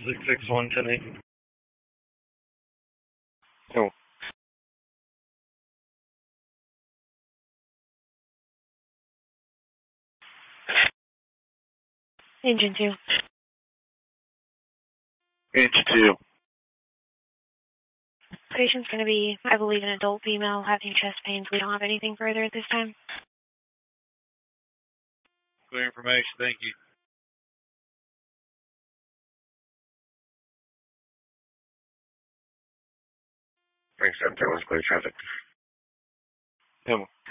661-10-8. Oh. Engine 2. Engine 2. Patient's going to be, I believe, an adult female having chest pains. We don't have anything further at this time. Clear information, thank you. Thanks, 7 clear traffic. Come on.